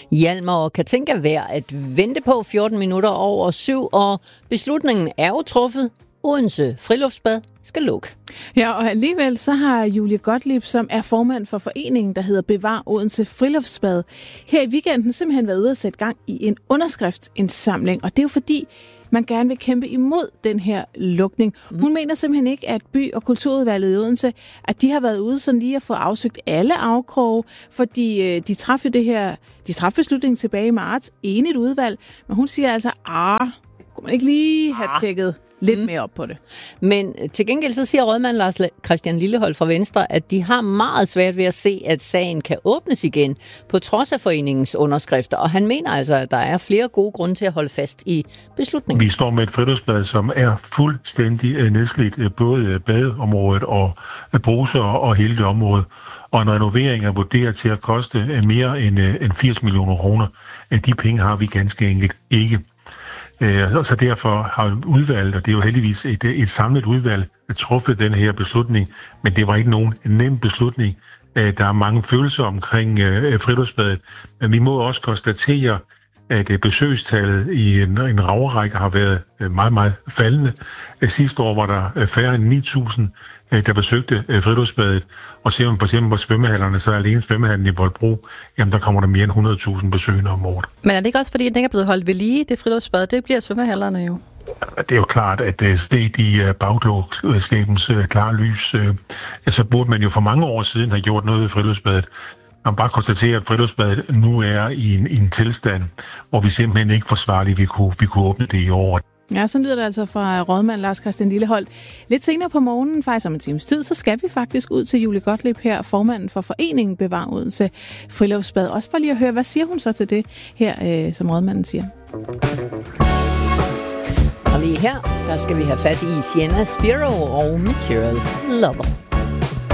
Hjalmar og Katinka hver at vente på 14 minutter over 7, og beslutningen er jo truffet. Odense Friluftsbad skal lukke. Ja, og alligevel så har Julie Gottlieb, som er formand for foreningen, der hedder Bevar Odense Friluftsbad, her i weekenden simpelthen været ude at sætte gang i en underskriftsindsamling. Og det er jo fordi, man gerne vil kæmpe imod den her lukning. Hun mener simpelthen ikke, at by- og kulturudvalget i Odense, at de har været ude sådan lige at få afsøgt alle afkroge, fordi de traf beslutningen tilbage i marts, enigt udvalg, men hun siger altså, kunne man ikke lige have tjekket lidt mere op på det. Men til gengæld så siger rådmand Lars Christian Lillehold fra Venstre, at de har meget svært ved at se, at sagen kan åbnes igen, på trods af foreningens underskrifter. Og han mener altså, at der er flere gode grunde til at holde fast i beslutningen. Vi står med et friluftsbad, som er fuldstændig nedslidt, både badeområdet og bruser og hele det område. Og en renovering er vurderet til at koste mere end 80 millioner kroner. De penge har vi ganske enkelt ikke. Så derfor har udvalget, og det er jo heldigvis et samlet udvalg, truffet den her beslutning, men det var ikke nogen nem beslutning. Der er mange følelser omkring friluftsbadet, men vi må også konstatere, at besøgstallet i en række har været meget, meget faldende. Sidste år var der færre end 9.000, der besøgte friluftsbadet, og ser man for eksempel på svømmehallerne, så er alene svømmehallen i Voldbro, jamen der kommer der mere end 100.000 besøgende om året. Men er det ikke også, fordi det ikke er blevet holdt ved lige, det friluftsbad? Det bliver svømmehallerne jo. Det er jo klart, at set i bagklogskabens klare lys, så burde man jo for mange år siden have gjort noget ved friluftsbadet. Man bare konstaterer, at friluftsbadet nu er i en tilstand, hvor vi simpelthen ikke forsvarligt, vi kunne åbne det i år. Ja, så lyder det altså fra rådmand Lars Christian Lillehold. Lidt senere på morgenen, faktisk om en times tid, så skal vi faktisk ud til Julie Gottlieb her, formanden for foreningen Bevar Odense Friluftsbad. Også for lige at høre, hvad siger hun så til det her, som rådmanden siger. Og lige her, der skal vi have fat i Sienna Spiro og Material Lover.